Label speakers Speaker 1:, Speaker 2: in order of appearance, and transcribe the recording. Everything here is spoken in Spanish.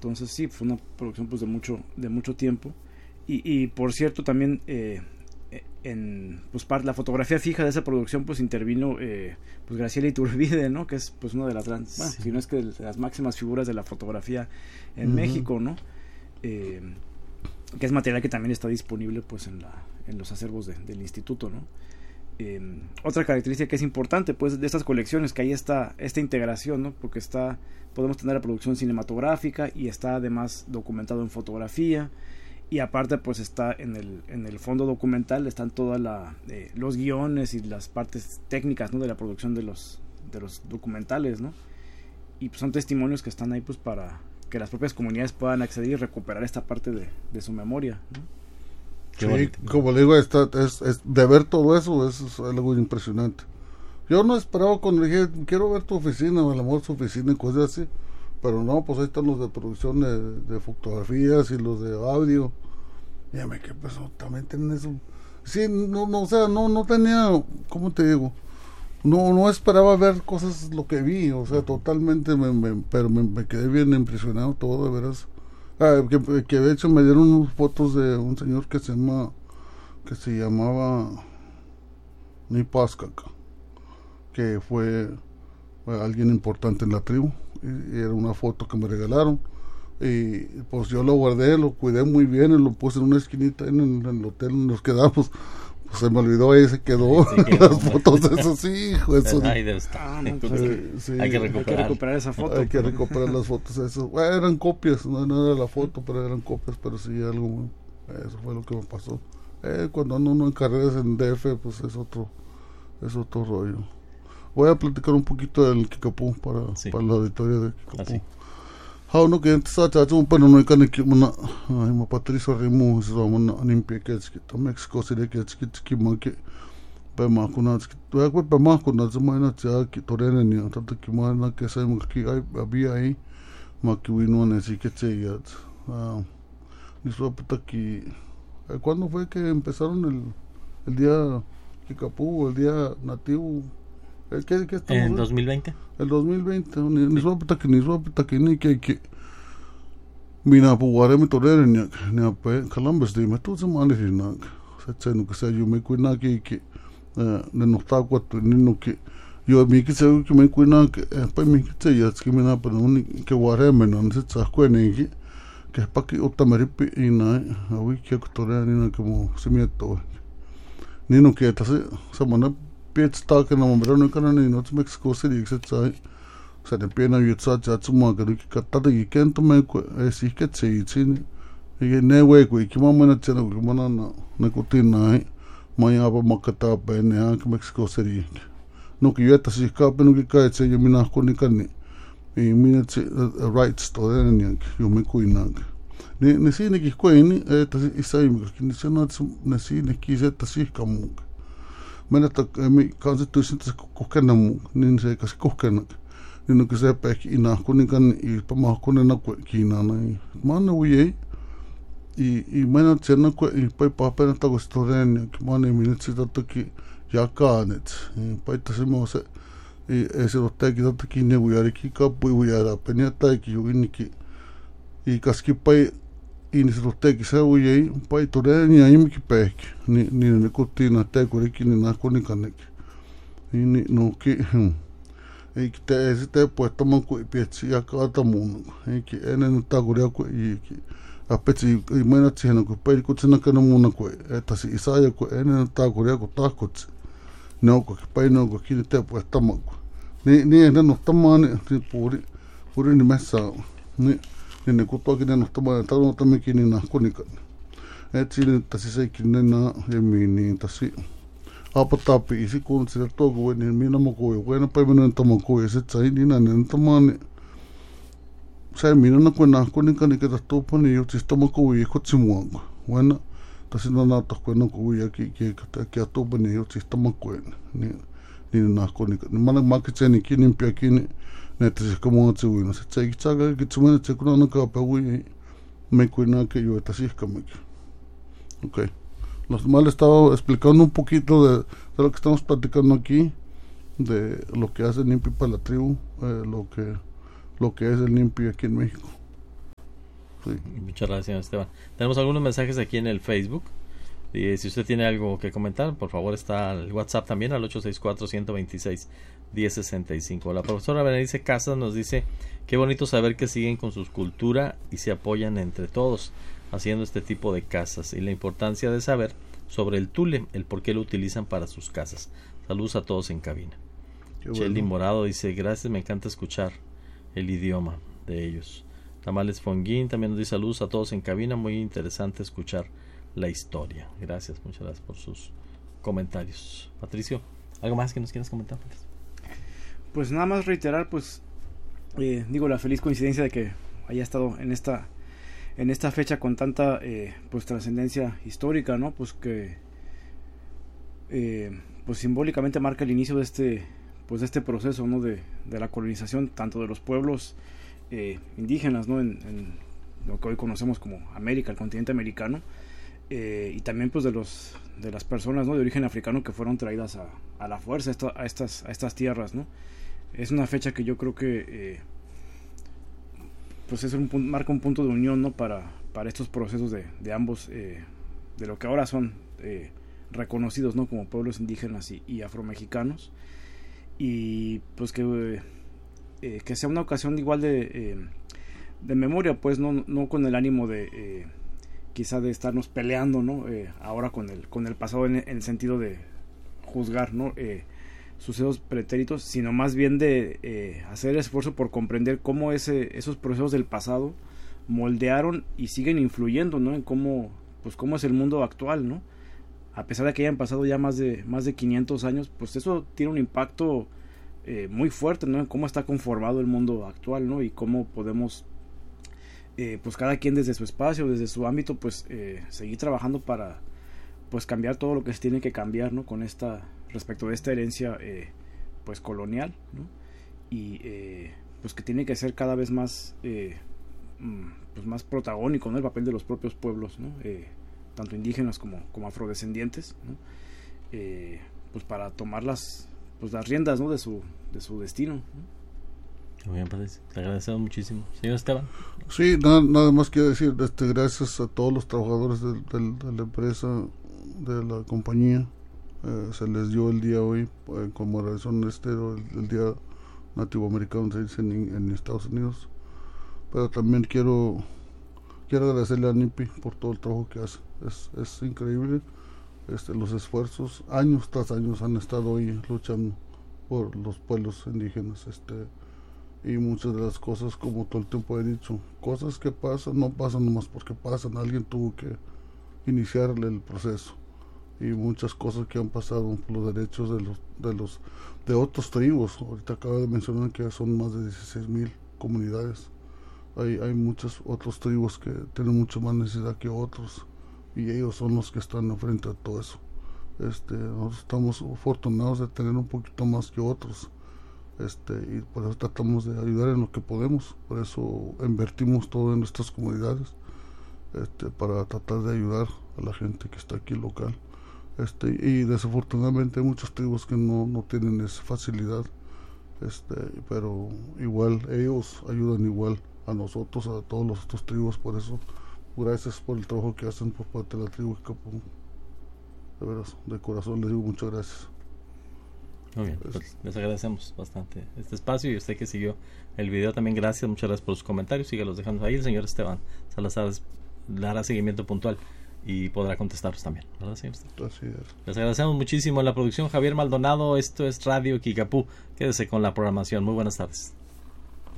Speaker 1: Entonces sí, fue una producción pues de mucho tiempo. Y por cierto, también en pues la fotografía fija de esa producción pues intervino pues Graciela Iturbide, ¿no? Que es pues una de las bueno, si no es que de las máximas figuras de la fotografía en México, ¿no? Que es material que también está disponible pues en los acervos del instituto, ¿no? Otra característica que es importante pues de estas colecciones, que ahí está esta integración, ¿no? Porque podemos tener la producción cinematográfica y está además documentado en fotografía, y aparte pues está en el fondo documental están todos los guiones y las partes técnicas, ¿no? De la producción de los documentales, ¿no? Y pues son testimonios que están ahí pues para que las propias comunidades puedan acceder y recuperar esta parte de su memoria, ¿no?
Speaker 2: Sí, como le digo, es de ver todo eso es algo impresionante. Yo no esperaba cuando dije, quiero ver tu oficina, el amor su oficina y cosas así, pero no, pues ahí están los de producción de fotografías y los de audio. Ya me quedé, pues también tienen eso. Sí, no, o sea, no tenía, ¿cómo te digo? No esperaba ver cosas lo que vi, o sea, totalmente, pero me quedé bien impresionado todo, de veras. Que de hecho me dieron unas fotos de un señor que se llamaba Nipaskaka, que fue alguien importante en la tribu, y era una foto que me regalaron, y pues yo lo guardé, lo cuidé muy bien y lo puse en una esquinita en el hotel donde nos quedamos. Pues se me olvidó, ahí se quedó las fotos de esos, sí, hijo, eso.
Speaker 3: Ahí debe estar.
Speaker 2: Sí,
Speaker 1: hay que recuperar esa foto.
Speaker 2: Hay que recuperar las fotos de eso. Bueno, eran copias, no era la foto, pero eran copias, pero sí algo. Eso fue lo que me pasó. Cuando ando uno en carreras en DF, pues es otro rollo. Voy a platicar un poquito del Kickapoo para la auditoría de Kickapoo. Uno que antes estaba pero no hay que una Patricio Remo es una limpia que es que México sería que es que manque pero con semana ya que torena ni tanto que mana que se había ahí que vino así que se ya ni suelta que ¿cuándo fue que empezaron el día Kickapoo, el día nativo? ¿Qué estamos
Speaker 3: en 2020?
Speaker 2: El 2020, ni suelta que ni que mina puare mi torere ni ape Columbus de me tu semana ni na se no que se yo me cuina que ne no está cuatro ni no que yo mi que se que me cuina que pa mi que se ya que mina pa no que guare me no se sa cuene que pa que otra maripi y na a vi que torere ni como se me to ni no que ta se mana pet sta que no me no kana ni no Mexico City se sai se ne pena yutsa tsuma que katada y que me si que se y ne we que mama na tsena que mana na kutina maya ba makata pa ne que Mexico City no que yo si ka pero que cae se yo mina con ni cani y mina rights to the ni yo me cuina ni si ni que cuini ta isai que ni se no na si ni que se ta si como mena ta mi constitution ta kokena ni se ka kokena no que sepa que ina kunikan y pama kunena kina na mana uye y mana tsena ko y pa pena ta gostoren que mana minutes ta que ya kanet pa ta se mo se y ese hotel que ta que ne uyari ki ka pu uyara pena ta que yo ni que y kaski pa y ni se hotel que se uye pa toren ni ai mi que pek ni kutina ta ko ki ni na kunikan ni no que e que te puesto manco y pietsi acá tamuno e que en taguria ko y que a peti y mena tsena ko pe ko tsena kana muna ko eta si isaya ko en taguria ko takots no ko pe no ko ki te puesto manco ni no tamane puri ni mesa ni ko to que no tamane ta no tamane ki ni na ko ni kan e tsile ta si sai ki na e mini ta si apa tapi isi kun se to go ni mina mo ko bueno pa mina tamo ko ese tsai ni na nen tamane sai mina na ko na ko ni kan que to pone yo si tamo ko y ko tsimu bueno ta si na to ko no ko ya que to pone yo si tamo ko ni na ko ni mana ma que tseni ki ni pia ki ni ne te como tsu no se tsai ki tsaga ki tsuma te ko na ka pa wi me ko na que yo ta si ka me okay. Los demás estaba explicando un poquito de lo que estamos platicando aquí, de lo que hace el NIMPY para la tribu, lo que es el NIMPY aquí en México. Sí.
Speaker 3: Muchas gracias, señor Esteban. Tenemos algunos mensajes aquí en el Facebook. Y si usted tiene algo que comentar, por favor, está el WhatsApp también al 864-126-1065. La profesora Berenice Casas nos dice: qué bonito saber que siguen con su cultura y se apoyan entre todos haciendo este tipo de casas, y la importancia de saber sobre el tule, el por qué lo utilizan para sus casas. Saludos a todos en cabina. Shelly Morado dice: gracias, me encanta escuchar el idioma de ellos. Tamales Fonguín también nos dice: saludos a todos en cabina, muy interesante escuchar la historia. Gracias, muchas gracias por sus comentarios. Patricio, ¿algo más que nos quieras comentar?
Speaker 1: Pues nada más reiterar, pues la feliz coincidencia de que haya estado en esta fecha con tanta pues trascendencia histórica, ¿no? Pues que pues simbólicamente marca el inicio de este proceso, ¿no? de la colonización tanto de los pueblos indígenas, ¿no? en lo que hoy conocemos como América, el continente americano, y también pues de las personas, ¿no? de origen africano que fueron traídas a la fuerza a estas tierras, ¿no? Es una fecha que yo creo que pues marca un punto de unión, ¿no? para estos procesos de ambos, de lo que ahora son reconocidos, ¿no? como pueblos indígenas y afromexicanos, y pues que sea una ocasión igual de memoria, pues no con el ánimo de quizá de estarnos peleando, ¿no? Ahora con el pasado en el sentido de juzgar, ¿no? Sucesos pretéritos, sino más bien de hacer el esfuerzo por comprender cómo esos procesos del pasado moldearon y siguen influyendo, ¿no? en cómo es el mundo actual, ¿no? A pesar de que hayan pasado ya más de 500 años, pues eso tiene un impacto muy fuerte, ¿no? en cómo está conformado el mundo actual, ¿no? y cómo podemos pues cada quien desde su espacio, desde su ámbito, pues seguir trabajando para pues cambiar todo lo que se tiene que cambiar, ¿no? respecto de esta herencia pues colonial, ¿no? y pues que tiene que ser cada vez más pues más protagónico, ¿no? el papel de los propios pueblos, ¿no? Tanto indígenas como afrodescendientes, ¿no? Pues para tomar las riendas, ¿no? de su destino, ¿no?
Speaker 3: Muy bien, Patricio, te agradecemos muchísimo. Señor Esteban.
Speaker 2: Sí, nada más quiero decir, gracias a todos los trabajadores de la empresa, de la compañía. Se les dio el día hoy en conmemoración el día nativo americano, se dice en Estados Unidos. Pero también quiero agradecerle a NIPI por todo el trabajo que hace. Es increíble los esfuerzos, años tras años han estado ahí luchando por los pueblos indígenas, y muchas de las cosas, como todo el tiempo he dicho, cosas que pasan, no pasan nomás porque pasan, alguien tuvo que iniciarle el proceso, y muchas cosas que han pasado por los derechos de otros tribus. Ahorita acabo de mencionar que son más de 16,000 comunidades. Hay muchos otros tribus que tienen mucho más necesidad que otros, y ellos son los que están enfrente de todo eso. Nosotros estamos afortunados de tener un poquito más que otros, y por eso tratamos de ayudar en lo que podemos. Por eso invertimos todo en nuestras comunidades, para tratar de ayudar a la gente que está aquí local. Y desafortunadamente hay muchas tribus que no tienen esa facilidad, pero igual ellos ayudan igual a nosotros, a todos los otros tribus. Por eso, gracias por el trabajo que hacen por parte de la tribu Kikapú. De veras, de corazón les digo muchas gracias.
Speaker 3: Muy bien, pues les agradecemos bastante este espacio, y usted que siguió el video también, gracias, muchas gracias por sus comentarios. Sígalos dejando ahí. El señor Esteban Salazar le hará seguimiento puntual y podrá contestarlos también, ¿verdad, señor Esteban?
Speaker 2: Así es.
Speaker 3: Les agradecemos muchísimo. En la producción, Javier Maldonado. Esto es Radio Kikapú. Quédese con la programación. Muy buenas tardes.